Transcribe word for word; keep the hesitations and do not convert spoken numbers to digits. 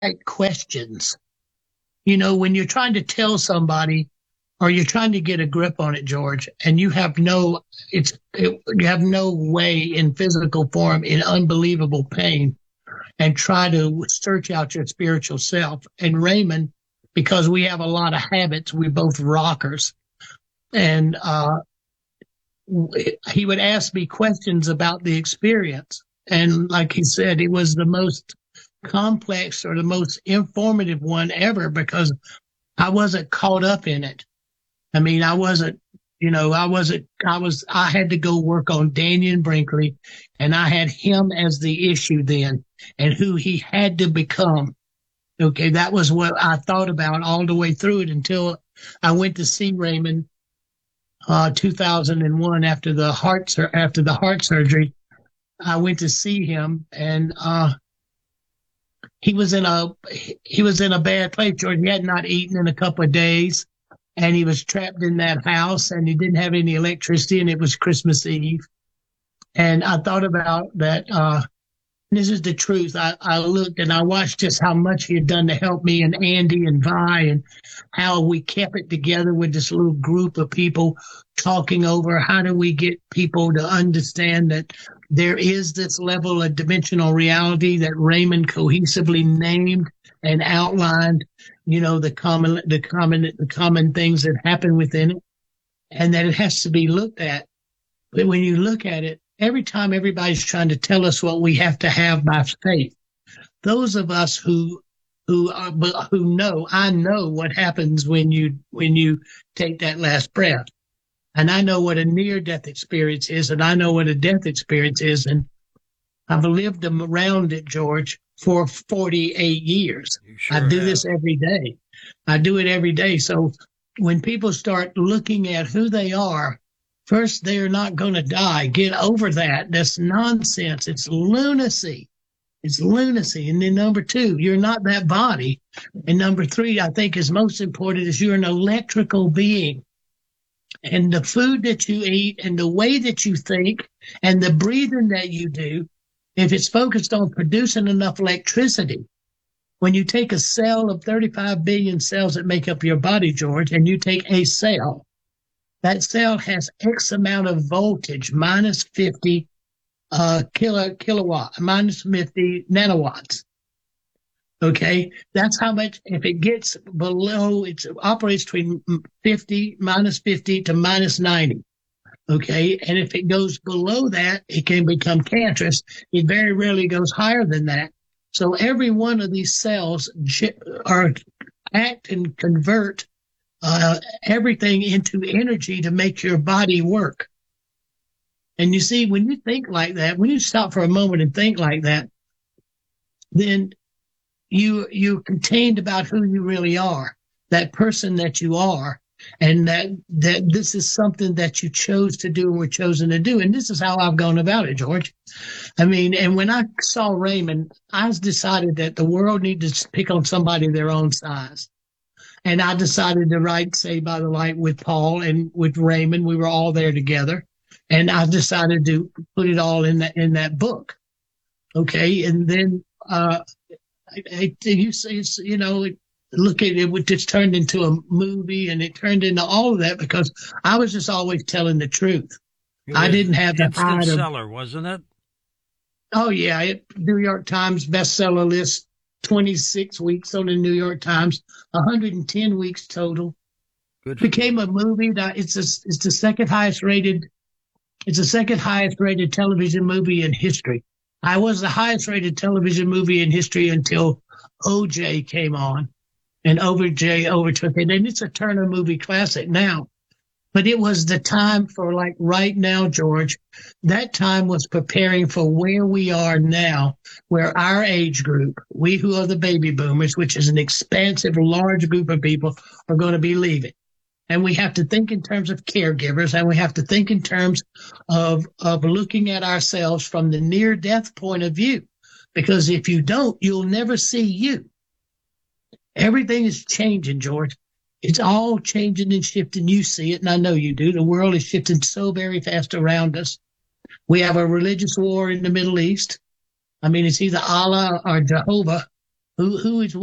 questions. You know, when you're trying to tell somebody or you're trying to get a grip on it, George, and you have no, it's, it, you have no way in physical form, in unbelievable pain, and try to search out your spiritual self. And Raymond, because we have a lot of habits, we're both rockers, and uh, he would ask me questions about the experience. And like he said, it was the most complex or the most informative one ever because I wasn't caught up in it. I mean, I wasn't, you know, I wasn't, I was, I had to go work on Dannion Brinkley, and I had him as the issue then and who he had to become. Okay. That was what I thought about all the way through it until I went to see Raymond, uh, two thousand one after the heart, sur- after the heart surgery. I went to see him, and, uh, he was in a, he was in a bad place, George. He had not eaten in a couple of days. And he was trapped in that house, and he didn't have any electricity, and it was Christmas Eve. And I thought about that. Uh, this is the truth. I, I looked and I watched just how much he had done to help me and Andy and Vi, and how we kept it together with this little group of people talking over how do we get people to understand that there is this level of dimensional reality that Raymond cohesively named and outlined, you know, the common, the common, the common things that happen within it, and that it has to be looked at. But when you look at it, every time everybody's trying to tell us what we have to have by faith, those of us who, who are, who know, I know what happens when you, when you take that last breath. And I know what a near-death experience is, and I know what a death experience is, and I've lived around it, George, for forty-eight years. Sure I do have. This every day. I do it every day. So when people start looking at who they are, first, they're not going to die. Get over that. That's nonsense. It's lunacy. It's lunacy. And then number two, you're not that body. And number three, I think is most important, is you're an electrical being. And the food that you eat and the way that you think and the breathing that you do, if it's focused on producing enough electricity, when you take a cell of thirty-five billion cells that make up your body, George, and you take a cell, that cell has X amount of voltage, minus fifty uh, kilo, kilowatt, minus fifty nanowatts. Okay, that's how much. If it gets below, it operates between fifty, minus fifty to minus ninety. Okay, and if it goes below that, it can become cancerous. It very rarely goes higher than that. So every one of these cells are act and convert uh, everything into energy to make your body work. And you see, when you think like that, when you stop for a moment and think like that, then you you're contained about who you really are, that person that you are, and that that this is something that you chose to do and were chosen to do. And this is how I've gone about it, George. I mean, and when I saw Raymond, I decided that the world needed to pick on somebody their own size. And I decided to write Saved by the Light with Paul and with Raymond. We were all there together. And I decided to put it all in that, in that book. Okay. And then, uh, I, I, you say, you know, look at it, it just turned into a movie, and it turned into all of that because I was just always telling the truth. I didn't have the instant seller, wasn't it? Oh yeah, it, New York Times bestseller list, twenty-six weeks on the New York Times, one hundred ten weeks total. Good. Became a movie. That it's a, it's the second highest rated. It's the second highest rated television movie in history. I was the highest rated television movie in history until O J came on, and O J overtook it. And it's a Turner movie classic now. But it was the time for, like right now, George, that time was preparing for where we are now, where our age group, we who are the baby boomers, which is an expansive, large group of people, are going to be leaving. And we have to think in terms of caregivers, and we have to think in terms of, of looking at ourselves from the near-death point of view. Because if you don't, you'll never see you. Everything is changing, George. It's all changing and shifting. You see it, and I know you do. The world is shifting so very fast around us. We have a religious war in the Middle East. I mean, it's either Allah or Jehovah. Who who is